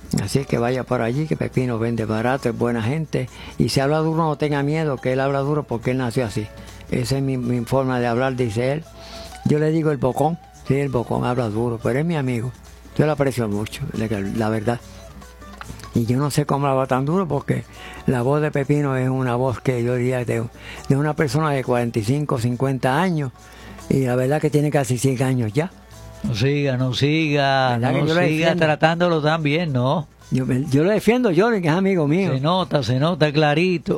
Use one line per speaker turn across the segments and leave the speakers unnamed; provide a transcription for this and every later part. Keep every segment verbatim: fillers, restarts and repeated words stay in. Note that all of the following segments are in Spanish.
Así que vaya por allí, que Pepino vende barato, es buena gente. Y si habla duro, no tenga miedo, que él habla duro porque él nació así. Esa es mi, mi forma de hablar, dice él. Yo le digo el bocón, sí, el bocón habla duro, pero es mi amigo. Yo lo aprecio mucho, la verdad. Y yo no sé cómo habla tan duro porque la voz de Pepino es una voz que yo diría de, de una persona de cuarenta y cinco, cincuenta años. Y la verdad que tiene casi cien años ya.
No siga, no siga, no siga tratándolo tan bien, ¿no?
Yo, yo lo defiendo, yo, que es amigo mío.
Se nota, se nota clarito.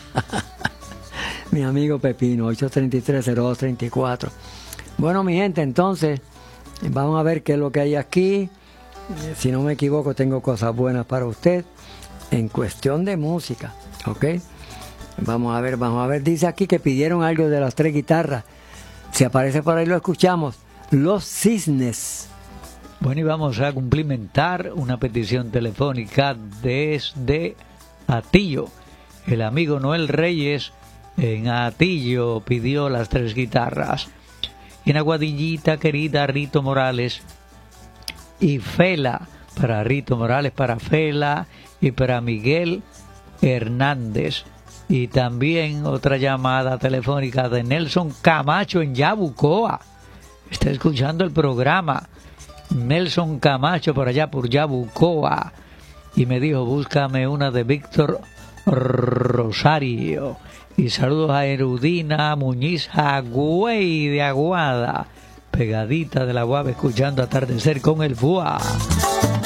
Mi amigo Pepino, ocho tres tres, cero dos tres cuatro. Bueno, mi gente, entonces, vamos a ver qué es lo que hay aquí. Si no me equivoco, tengo cosas buenas para usted en cuestión de música, ¿ok? Vamos a ver, vamos a ver. Dice aquí que pidieron algo de las tres guitarras. Si aparece por ahí lo escuchamos. Los Cisnes.
Bueno, y vamos a cumplimentar una petición telefónica desde Atillo. El amigo Noel Reyes en Atillo pidió las tres guitarras. Y en Aguadillita, querida Rito Morales y Fela, para Rito Morales, para Fela y para Miguel Hernández. Y también otra llamada telefónica de Nelson Camacho en Yabucoa. Está escuchando el programa Nelson Camacho por allá por Yabucoa y me dijo búscame una de Víctor Rosario. Y saludos a Erudina Muñiz Agüey de Aguada, pegadita de la Guava, escuchando Atardecer con el F U A.